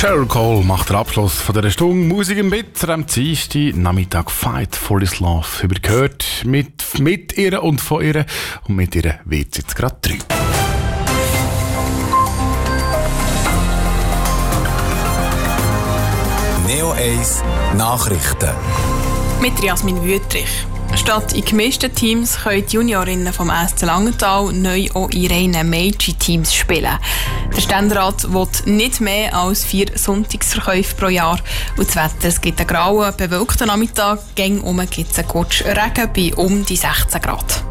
Cheryl Cole macht den Abschluss von dieser Stunde Musik im Bett am Dienstag Nachmittag Fight for This Love übergehört mit ihr und von ihr und mit ihr wird es jetzt gerade 3. Neo 1 Nachrichten mit Jasmin Wüttrich. Statt in gemischten Teams können die Juniorinnen vom SC Langenthal neu auch in reinen Mädchen-Teams spielen. Der Ständerat will nicht mehr als 4 Sonntagsverkäufe pro Jahr. Und das Wetter, es gibt einen grauen, bewölkten Nachmittag. Gängum gibt es einen kurzen Regen bei um die 16 Grad.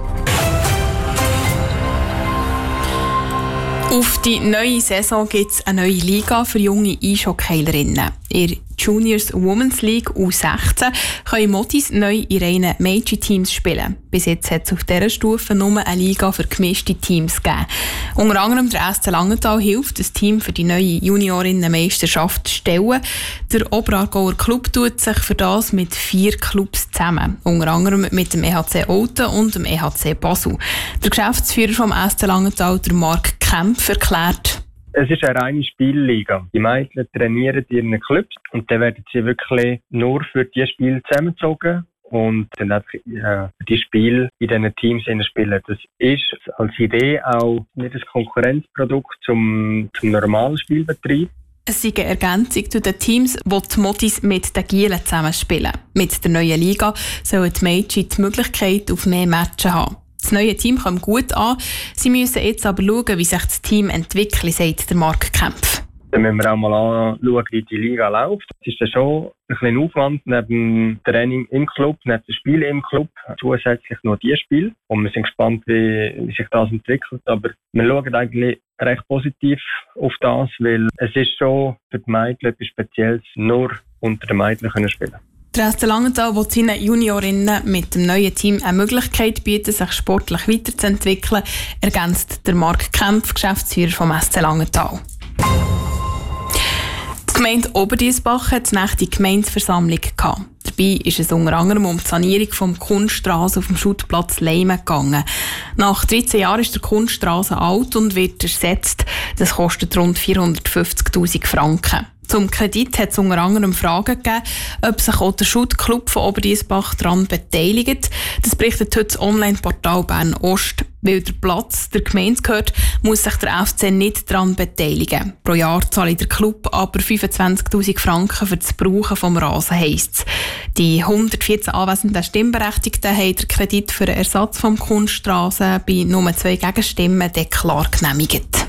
Auf die neue Saison gibt es eine neue Liga für junge Eishockeyerinnen. In der Juniors Women's League U16 können Modis neu in reinen Mädchen-Teams spielen. Bis jetzt hat es auf dieser Stufe nur eine Liga für gemischte Teams gegeben. Unter anderem der SC Langenthal hilft, das Team für die neue Juniorinnen-Meisterschaft zu stellen. Der Oberaargauer Club tut sich für das mit 4 Clubs zusammen. Unter anderem mit dem EHC Olten und dem EHC Basel. Der Geschäftsführer vom SC Langenthal, der Marc Kempf, erklärt: Es ist eine reine Spielliga. Die Mädchen trainieren in ihren Clubs und dann werden sie wirklich nur für diese Spiele zusammengezogen und dann einfach die Spiele in diesen Teams spielen. Das ist als Idee auch nicht ein Konkurrenzprodukt zum normalen Spielbetrieb. Es ist eine Ergänzung zu den Teams, wo die Modis mit den Gielen zusammenspielen. Mit der neuen Liga sollen die Mädchen die Möglichkeit auf mehr Matches haben. Das neue Team kommt gut an. Sie müssen jetzt aber schauen, wie sich das Team entwickelt, sagt der Marc Kempf. Dann müssen wir auch mal anschauen, wie die Liga läuft. Es ist dann schon ein bisschen Aufwand neben dem Training im Club, neben dem Spiel im Club, zusätzlich noch die Spiele. Und wir sind gespannt, wie sich das entwickelt. Aber wir schauen eigentlich recht positiv auf das, weil es ist schon für die Mädchen etwas Spezielles, nur unter den Mädchen können spielen. Der SC Langenthal will seinen Juniorinnen mit dem neuen Team eine Möglichkeit bieten, sich sportlich weiterzuentwickeln, ergänzt der Marc Kempf, Geschäftsführer vom SC Langenthal. Die Gemeinde Oberdiessbach hat eine nächste Gemeindeversammlung gehabt. Dabei ist es unter anderem um die Sanierung des Kunststraßen auf dem Schuttplatz Leimen gegangen. Nach 13 Jahren ist der Kunststraße alt und wird ersetzt. Das kostet rund 450'000 Franken. Zum Kredit hat es unter anderem Fragen gegeben, ob sich auch der Schuttclub von Oberdiessbach daran beteiligt. Das berichtet heute das Online-Portal Bern Ost. Weil der Platz der Gemeinde gehört, muss sich der FC nicht daran beteiligen. Pro Jahr zahle der Club aber 25'000 Franken für das Brauchen vom Rasen, heisst es. Die 114 anwesenden Stimmberechtigten haben den Kredit für den Ersatz vom Kunststraßen bei nur 2 Gegenstimmen klar genehmigt.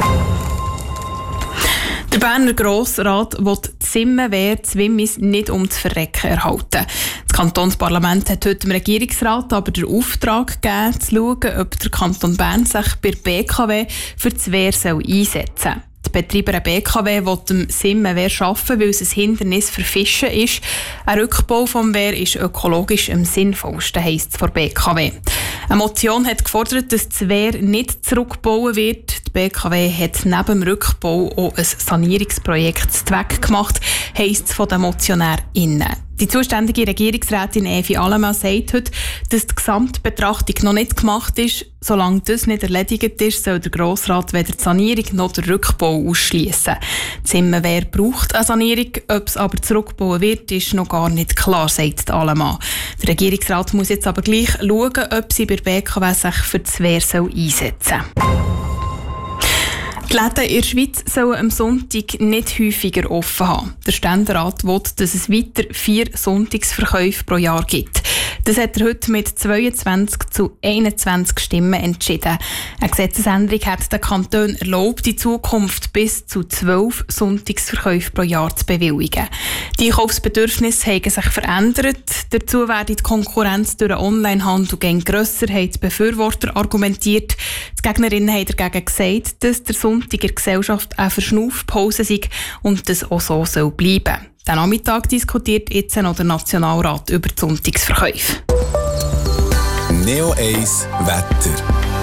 Der Berner Grossrat will die Simmenwehr Zwimmis nicht ums Verrecken erhalten. Das Kantonsparlament hat heute dem Regierungsrat aber den Auftrag gegeben, zu schauen, ob der Kanton Bern sich bei der BKW für die Wehr einsetzen soll. Die Betreiber BKW will dem Simmenwehr schaffen, weil es ein Hindernis für Fischen ist. Ein Rückbau vom Wehr ist ökologisch am sinnvollsten, heisst es von BKW. Eine Motion hat gefordert, dass das Wehr nicht zurückgebaut wird. Die BKW hat neben dem Rückbau auch ein Sanierungsprojekt zu Zweck gemacht, heisst es von den MotionärInnen. Die zuständige Regierungsrätin Evi Allemann sagt heute, dass die Gesamtbetrachtung noch nicht gemacht ist. Solange das nicht erledigt ist, soll der Grossrat weder die Sanierung noch den Rückbau ausschliessen. Die Simmenwehr braucht eine Sanierung, ob es aber zurückgebaut wird, ist noch gar nicht klar, sagt Allemann. Der Regierungsrat muss jetzt aber gleich schauen, ob sie bei der BKW sich für das Wehr einsetzen soll. Die Läden in der Schweiz sollen am Sonntag nicht häufiger offen haben. Der Ständerat will, dass es weiter 4 Sonntagsverkäufe pro Jahr gibt. Das hat er heute mit 22-21 Stimmen entschieden. Eine Gesetzesänderung hat den Kantonen erlaubt, in Zukunft bis zu 12 Sonntagsverkäufe pro Jahr zu bewilligen. Die Einkaufsbedürfnisse haben sich verändert. Dazu werde die Konkurrenz durch den Onlinehandel grösser, haben die Befürworter argumentiert. Die Gegnerinnen haben dagegen gesagt, dass der Sonntag in der Gesellschaft eine Verschnaufpause sei und das auch so soll bleiben. Den Nachmittag diskutiert jetzt noch der Nationalrat über die Sonntagsverkäufe. Neo 1 Wetter.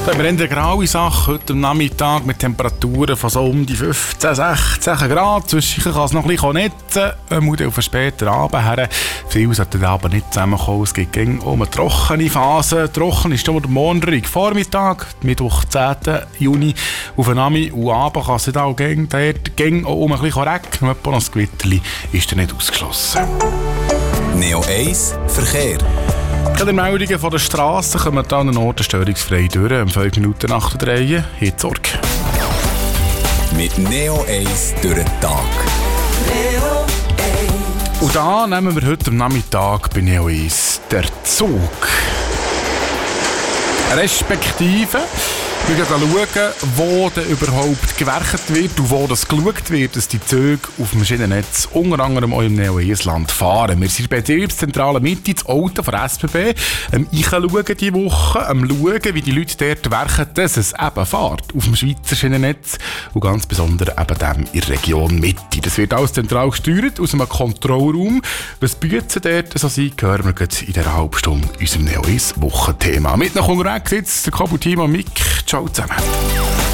Wir haben eine graue Sache heute am Nachmittag mit Temperaturen von so um die 15, 16 Grad. Zwischendurch kann es noch ein bisschen netzen, auf einen späten Abend her. Viel sollte aber nicht zusammenkommen. Es gibt um eine trockene Phase. Trocken ist nur der morgendliche Vormittag, Mittwoch, 10. Juni. Auf den Nami und Abend kann es nicht auch um ein bisschen regnen. Etwa noch ein Gewitterli ist nicht ausgeschlossen. Neo 1 Verkehr. Die Meldungen von der Straße kommen an den Orten störungsfrei durch. Um 5 Minuten nach der 3 hier zurück. Mit Neo 1 durch den Tag. Neo 1. Und da nehmen wir heute am Nachmittag bei Neo 1 der Zug. Respektive, wir gehen schauen, wo denn überhaupt gewerkt wird und wo das geschaut wird, dass die Züge auf dem Schienennetz unter anderem auch im Neo 1 Land fahren. Wir sind bei der Betriebszentrale Mitte, das Auto von SBB, reinschauen diese Woche, schauen, wie die Leute dort werken, dass es eben fährt auf dem Schweizer Schienennetz und ganz besonders eben dem in der Region Mitte. Das wird alles zentral gesteuert aus einem Kontrollraum. Was Bützen dort so sein, hören wir in dieser halben Stunde unserem Neo 1 Wochenthema. Mit nach unterwegs sitzt der Kabel-Team und Mick. Ciao zusammen.